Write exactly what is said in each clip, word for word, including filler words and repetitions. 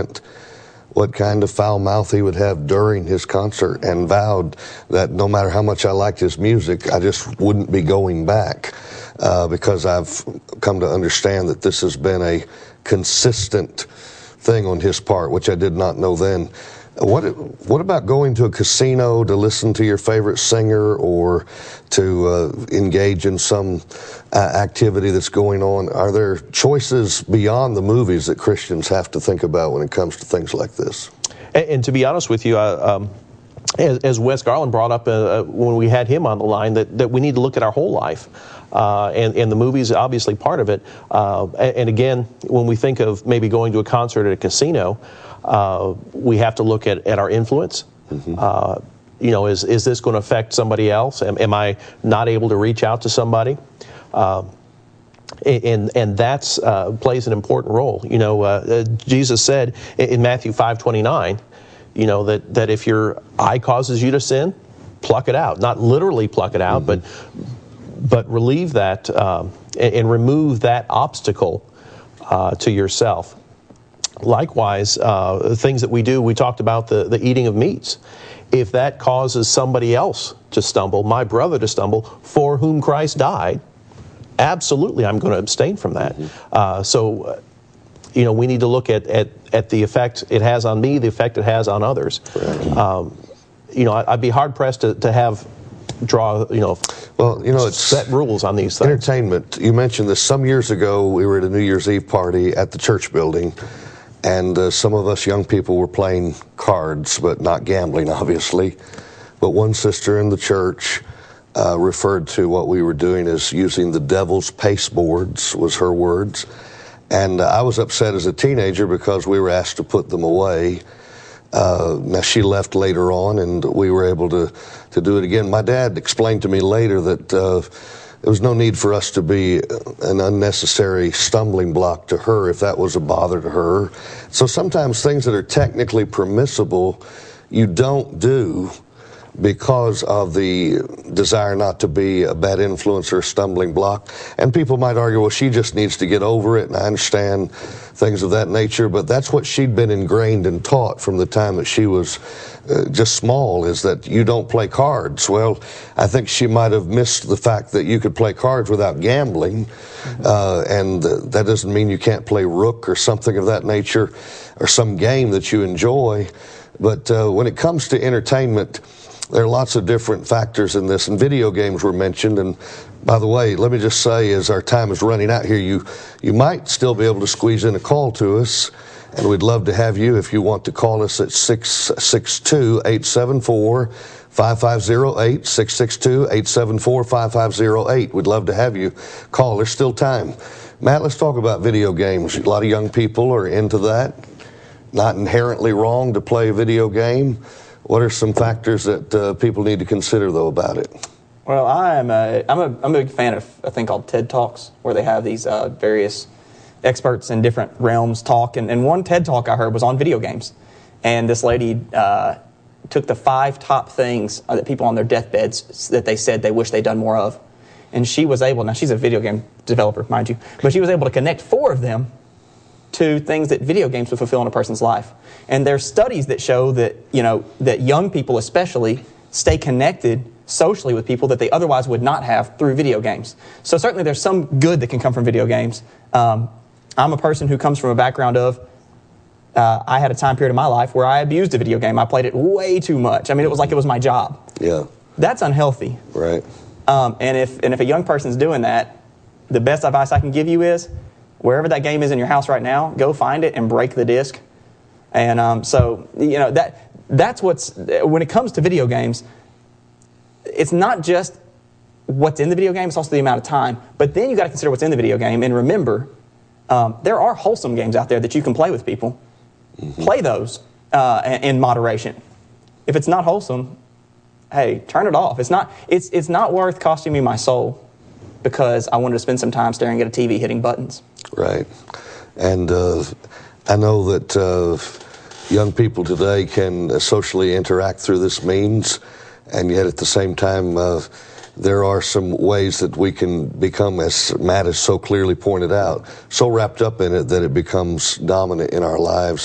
went, what kind of foul mouth he would have during his concert, and vowed that no matter how much I liked his music, I just wouldn't be going back, uh, because I've come to understand that this has been a consistent thing on his part, which I did not know then. What what about going to a casino to listen to your favorite singer, or to uh, engage in some uh, activity that's going on? Are there choices beyond the movies that Christians have to think about when it comes to things like this? And, and to be honest with you, uh, um, as, as Wes Garland brought up uh, when we had him on the line, that, that we need to look at our whole life. Uh, and, and the movie is obviously part of it. Uh, and, and again, when we think of maybe going to a concert at a casino, uh, we have to look at, at our influence. Mm-hmm. Uh, you know, is, is this going to affect somebody else? Am, am I not able to reach out to somebody? Uh, and and that's uh, plays an important role. You know, uh, Jesus said in Matthew five twenty-nine, you know, that, that if your eye causes you to sin, pluck it out. Not literally pluck it out, mm-hmm. but but relieve that um, and, and remove that obstacle uh, to yourself. Likewise, uh, things that we do, we talked about the, the eating of meats. If that causes somebody else to stumble, my brother to stumble, for whom Christ died, absolutely I'm going to abstain from that. Mm-hmm. Uh, so, uh, you know, we need to look at, at, at the effect it has on me, the effect it has on others. Right. Um, you know, I, I'd be hard-pressed to, to have draw, you know, well, you know, it's set rules on these things. Entertainment. You mentioned this some years ago. We were at a New Year's Eve party at the church building, and uh, some of us young people were playing cards, but not gambling, obviously. But one sister in the church uh, referred to what we were doing as using the devil's pasteboards, was her words. And uh, I was upset as a teenager because we were asked to put them away. Uh, now, she left later on, and we were able to, to do it again. My dad explained to me later that uh, there was no need for us to be an unnecessary stumbling block to her if that was a bother to her. So sometimes things that are technically permissible, you don't do because of the desire not to be a bad influence or a stumbling block. And people might argue, well, she just needs to get over it, and I understand things of that nature, but that's what she'd been ingrained and taught from the time that she was uh, just small, is that you don't play cards. Well, I think she might have missed the fact that you could play cards without gambling, mm-hmm. uh, and uh, that doesn't mean you can't play rook or something of that nature, or some game that you enjoy. But uh, when it comes to entertainment, there are lots of different factors in this, and video games were mentioned. And by the way, let me just say, as our time is running out here, you you might still be able to squeeze in a call to us, and we'd love to have you if you want to call us at six six two, eight seven four, five five zero eight, six six two, eight seven four, five five zero eight. We'd love to have you call. There's still time. Matt, let's talk about video games. A lot of young people are into that. Not inherently wrong to play a video game. What are some factors that uh, people need to consider, though, about it? Well, I'm a, I'm, a, I'm a big fan of a thing called TED Talks, where they have these uh, various experts in different realms talk. And, and one TED Talk I heard was on video games. And this lady uh, took the five top things that people on their deathbeds that they said they wish they'd done more of. And she was able, now she's a video game developer, mind you, but she was able to connect four of them to things that video games would fulfill in a person's life. And there's studies that show that, you know, that young people especially stay connected socially with people that they otherwise would not have through video games. So certainly there's some good that can come from video games. Um, I'm a person who comes from a background of, uh, I had a time period in my life where I abused a video game. I played it way too much. I mean, it was like it was my job. Yeah. That's unhealthy. Right. Um, and if and if a young person's doing that, the best advice I can give you is, wherever that game is in your house right now, go find it and break the disc. And um, so, you know, that that's what's, when it comes to video games, it's not just what's in the video game, it's also the amount of time. But then you got to consider what's in the video game. And remember, um, there are wholesome games out there that you can play with people. Mm-hmm. Play those uh, in moderation. If it's not wholesome, hey, turn it off. It's not, it's, it's not worth costing me my soul because I wanted to spend some time staring at a T V hitting buttons. Right. And uh, I know that uh, young people today can socially interact through this means, and yet at the same time, uh, there are some ways that we can become, as Matt has so clearly pointed out, so wrapped up in it that it becomes dominant in our lives.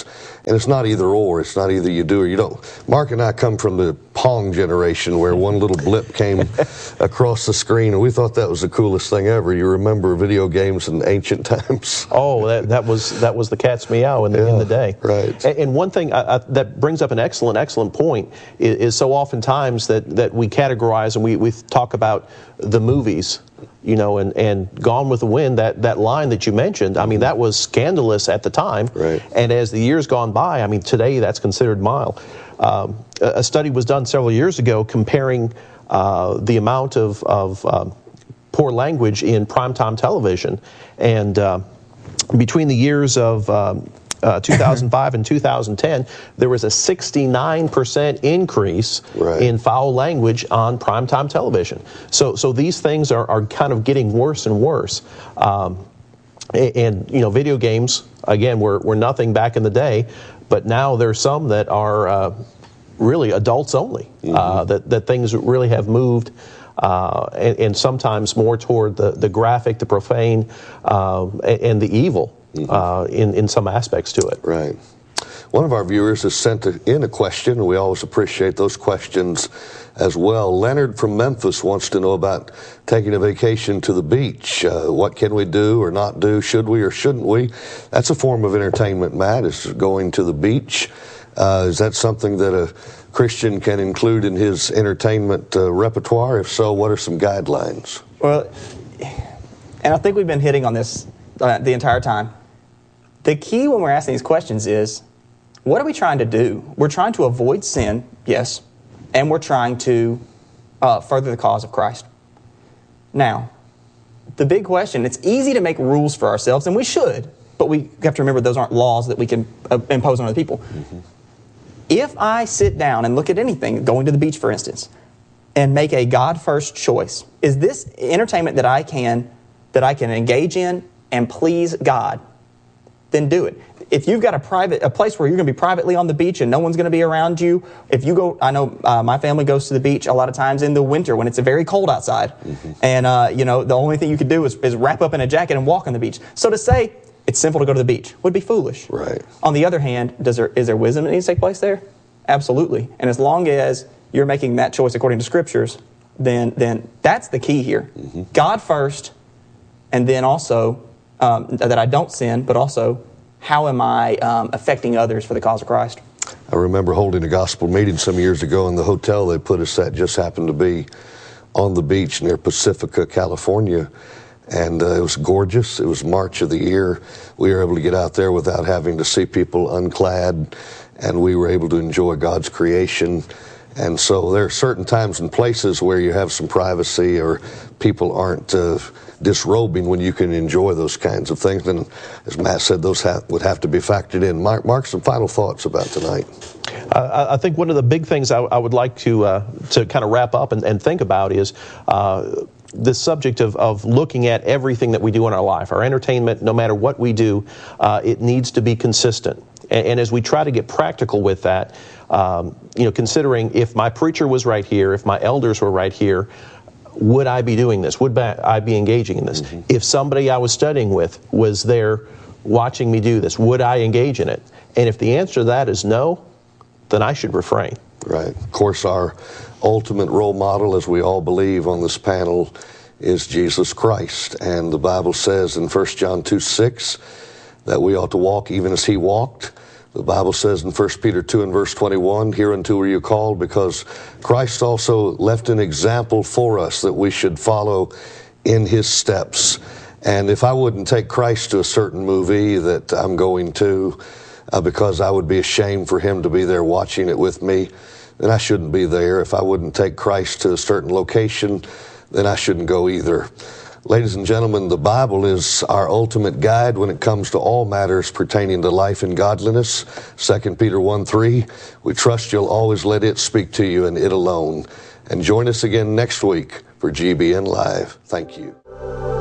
And it's not either or. It's not either you do or you don't. Mark and I come from the Pong generation where one little blip came across the screen, and we thought that was the coolest thing ever. You remember video games in ancient times? Oh, that, that was that was the cat's meow in the, yeah, in the day. Right. And, and one thing I, I, that brings up an excellent, excellent point is, is so oftentimes that, that we categorize and we, we talk about the movies, you know, and, and Gone with the Wind, that, that line that you mentioned, I mean, that was scandalous at the time. Right. And as the years gone by, I mean, today that's considered mild. Um, a, a study was done several years ago comparing uh, the amount of, of um, poor language in primetime television. And uh, between the years of um, uh, two thousand five and two thousand ten, there was a sixty-nine percent increase right. in foul language on primetime television. So, so these things are, are kind of getting worse and worse. Um, and, and, you know, video games, again, were, were nothing back in the day, but now there's some that are uh, really adults only, mm-hmm. uh, that, that things really have moved. Uh, and, and sometimes more toward the, the graphic, the profane, uh, and, and the evil mm-hmm. uh, in, in some aspects to it. Right. One of our viewers has sent in a question, and we always appreciate those questions as well. Leonard from Memphis wants to know about taking a vacation to the beach. Uh, what can we do or not do? Should we or shouldn't we? That's a form of entertainment, Matt, is going to the beach. Uh, is that something that a Christian can include in his entertainment uh, repertoire? If so, what are some guidelines? Well, and I think we've been hitting on this uh, the entire time. The key when we're asking these questions is, what are we trying to do? We're trying to avoid sin, yes, and we're trying to uh, further the cause of Christ. Now, the big question, it's easy to make rules for ourselves, and we should, but we have to remember those aren't laws that we can uh, impose on other people. Mm-hmm. If I sit down and look at anything, going to the beach, for instance, and make a God-first choice, is this entertainment that I can that I can engage in and please God, then do it. If you've got a private a place where you're going to be privately on the beach and no one's going to be around you, if you go, I know uh, my family goes to the beach a lot of times in the winter when it's very cold outside, mm-hmm. and uh, you know the only thing you could do is, is wrap up in a jacket and walk on the beach. So to say it's sinful to go to the beach would be foolish. Right. On the other hand, does there is there wisdom that needs to take place there? Absolutely. And as long as you're making that choice according to scriptures, then then that's the key here. Mm-hmm. God first, and then also um, that I don't sin, but also how am I um, affecting others for the cause of Christ? I remember holding a gospel meeting some years ago, and the hotel they put us at just happened to be on the beach near Pacifica, California. And uh, it was gorgeous. It was March of the year. We were able to get out there without having to see people unclad, and we were able to enjoy God's creation. And so there are certain times and places where you have some privacy or people aren't uh, disrobing when you can enjoy those kinds of things. And as Matt said, those ha- would have to be factored in. Mark, Mark, some final thoughts about tonight. Uh, I think one of the big things I, I would like to uh, to kind of wrap up and, and think about is uh, this subject of, of looking at everything that we do in our life, our entertainment, no matter what we do, uh, it needs to be consistent. And, and as we try to get practical with that, um, you know, considering if my preacher was right here, if my elders were right here, would I be doing this? Would I be engaging in this? Mm-hmm. If somebody I was studying with was there watching me do this, would I engage in it? And if the answer to that is no, then I should refrain. Right. Of course, our ultimate role model, as we all believe on this panel, is Jesus Christ. And the Bible says in First John two six that we ought to walk even as he walked. The Bible says in First Peter two and verse twenty-one, hereunto were you called, because Christ also left an example for us that we should follow in his steps. And if I wouldn't take Christ to a certain movie that I'm going to, uh, because I would be ashamed for him to be there watching it with me, then I shouldn't be there. If I wouldn't take Christ to a certain location, then I shouldn't go either. Ladies and gentlemen, the Bible is our ultimate guide when it comes to all matters pertaining to life and godliness. Second Peter one three, we trust you'll always let it speak to you and it alone. And join us again next week for G B N Live. Thank you.